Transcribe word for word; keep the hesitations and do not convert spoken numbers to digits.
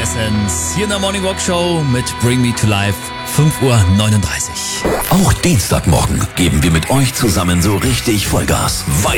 Essence hier in der Morning Walk Show mit Bring Me to Life, fünf Uhr neununddreißig. Auch Dienstagmorgen geben wir mit euch zusammen so richtig Vollgas.